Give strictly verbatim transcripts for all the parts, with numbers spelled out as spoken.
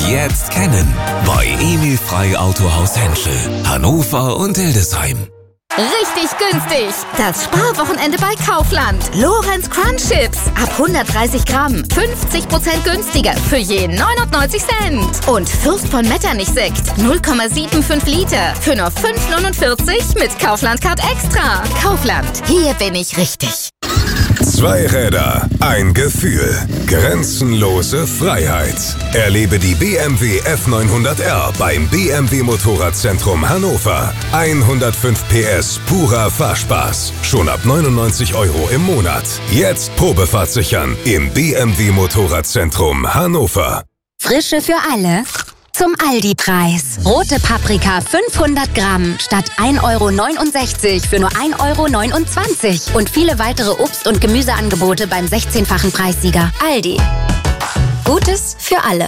Jetzt kennen. Bei Emil Frei Autohaus Henschel, Hannover und Hildesheim. Richtig günstig. Das Sparwochenende bei Kaufland. Lorenz Crunch Chips. Ab hundertdreißig Gramm. fünfzig Prozent günstiger. Für je neunundneunzig Cent. Und Fürst von Metternich Sekt. null Komma fünfundsiebzig Liter. Für nur fünf neunundvierzig mit Kaufland Card Extra. Kaufland. Hier bin ich richtig. Zwei Räder, ein Gefühl, grenzenlose Freiheit. Erlebe die B M W F neunhundert R beim B M W Motorradzentrum Hannover. hundertfünf P S purer Fahrspaß. Schon ab neunundneunzig Euro im Monat. Jetzt Probefahrt sichern im B M W Motorradzentrum Hannover. Frische für alle. Zum Aldi-Preis. Rote Paprika fünfhundert Gramm statt ein Euro neunundsechzig für nur ein Euro neunundzwanzig. Und viele weitere Obst- und Gemüseangebote beim sechzehnfachen Preissieger. Aldi. Gutes für alle.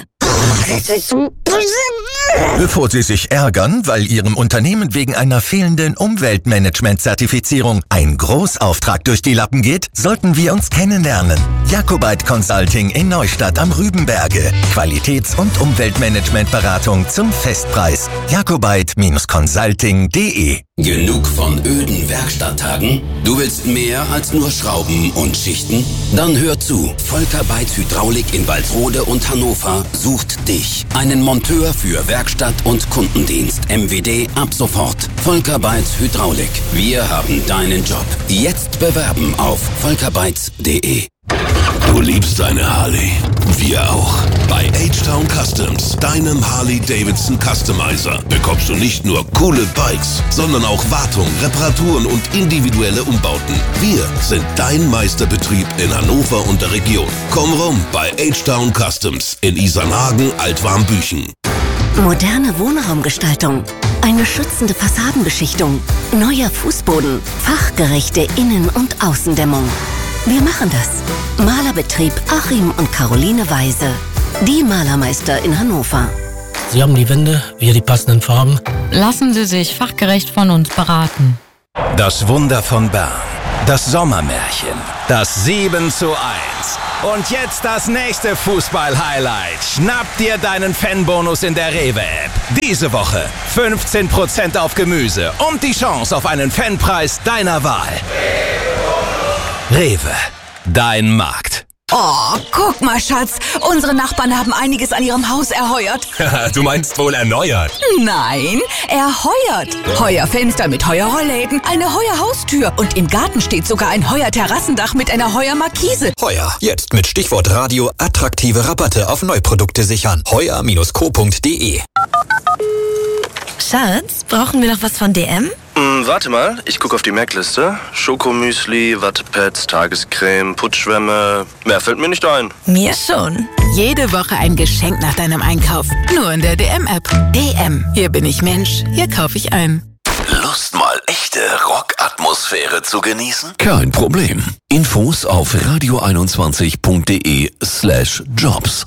Bevor Sie sich ärgern, weil Ihrem Unternehmen wegen einer fehlenden Umweltmanagement-Zertifizierung ein Großauftrag durch die Lappen geht, sollten wir uns kennenlernen. Jakobait Consulting in Neustadt am Rübenberge. Qualitäts- und Umweltmanagementberatung zum Festpreis. jakobait Consulting punkt de. Genug von öden Werkstatttagen? Du willst mehr als nur Schrauben und Schichten? Dann hör zu. Volker Beitz Hydraulik in Walsrode und Hannover sucht dich. Einen Monteur für Werkstatt und Kundendienst. M W D ab sofort. Volker Beitz Hydraulik. Wir haben deinen Job. Jetzt bewerben auf volker beitz punkt de. Du liebst deine Harley. Wir auch. Bei H-Town Customs, deinem Harley-Davidson Customizer, bekommst du nicht nur coole Bikes, sondern auch Wartung, Reparaturen und individuelle Umbauten. Wir sind dein Meisterbetrieb in Hannover und der Region. Komm rum bei H-Town Customs in Isernhagen, Altwarmbüchen. Moderne Wohnraumgestaltung. Eine schützende Fassadenbeschichtung. Neuer Fußboden. Fachgerechte Innen- und Außendämmung. Wir machen das. Malerbetrieb Achim und Caroline Weise. Die Malermeister in Hannover. Sie haben die Wände, wir die passenden Farben. Lassen Sie sich fachgerecht von uns beraten. Das Wunder von Bern. Das Sommermärchen. Das sieben zu eins. Und jetzt das nächste Fußball-Highlight. Schnapp dir deinen Fanbonus in der Rewe-App. Diese Woche fünfzehn Prozent auf Gemüse und die Chance auf einen Fanpreis deiner Wahl. Rewe, dein Markt. Oh, guck mal, Schatz. Unsere Nachbarn haben einiges an ihrem Haus erneuert. Du meinst wohl erneuert? Nein, erheuert. Heuer-Fenster mit Heuer-Rollläden, eine Heuer-Haustür und im Garten steht sogar ein Heuer-Terrassendach mit einer Heuer-Markise. Heuer, jetzt mit Stichwort Radio attraktive Rabatte auf Neuprodukte sichern. heuer Bindestrich co Punkt de. Schatz, brauchen wir noch was von D M? Hm, warte mal, ich gucke auf die Merkliste. Schokomüsli, Wattepads, Tagescreme, Putzschwämme. Mehr fällt mir nicht ein. Mir schon. Jede Woche ein Geschenk nach deinem Einkauf. Nur in der D M-App. D M. Hier bin ich Mensch. Hier kaufe ich ein. Lust mal echte Rockatmosphäre zu genießen? Kein Problem. Infos auf radio einundzwanzig Punkt de slash jobs.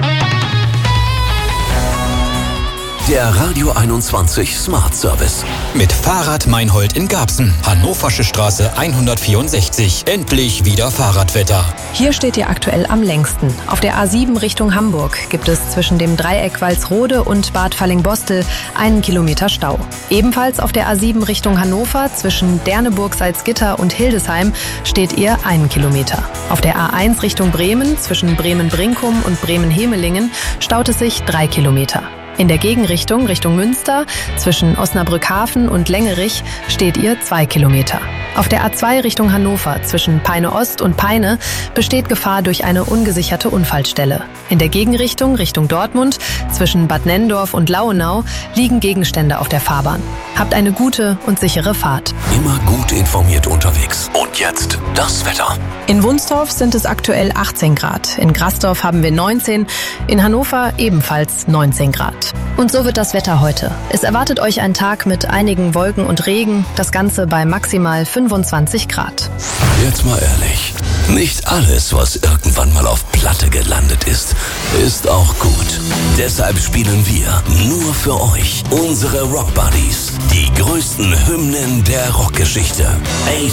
Der Radio einundzwanzig Smart Service. Mit Fahrrad Meinhold in Garbsen. Hannoversche Straße hundertvierundsechzig. Endlich wieder Fahrradwetter. Hier steht ihr aktuell am längsten. Auf der A sieben Richtung Hamburg gibt es zwischen dem Dreieck Walsrode und Bad Falling-Bostel einen Kilometer Stau. Ebenfalls auf der A sieben Richtung Hannover zwischen Derneburg, Salzgitter und Hildesheim steht ihr einen Kilometer. Auf der A eins Richtung Bremen zwischen Bremen-Brinkum und Bremen-Hemelingen staut es sich drei Kilometer. In der Gegenrichtung, Richtung Münster, zwischen Osnabrück-Hafen und Längerich steht ihr zwei Kilometer. Auf der A zwei Richtung Hannover, zwischen Peine-Ost und Peine, besteht Gefahr durch eine ungesicherte Unfallstelle. In der Gegenrichtung, Richtung Dortmund, zwischen Bad Nenndorf und Lauenau, liegen Gegenstände auf der Fahrbahn. Habt eine gute und sichere Fahrt. Immer gut informiert unterwegs. Und jetzt das Wetter. In Wunstorf sind es aktuell achtzehn Grad. In Grasdorf haben wir neunzehn. In Hannover ebenfalls neunzehn Grad. Und so wird das Wetter heute. Es erwartet euch ein Tag mit einigen Wolken und Regen. Das Ganze bei maximal fünfundzwanzig Grad. Jetzt mal ehrlich. Nicht alles, was irgendwann mal auf Platte gelandet ist, ist auch gut. Deshalb spielen wir nur für euch unsere Rock Buddies. Die größten Hymnen der Rockgeschichte. A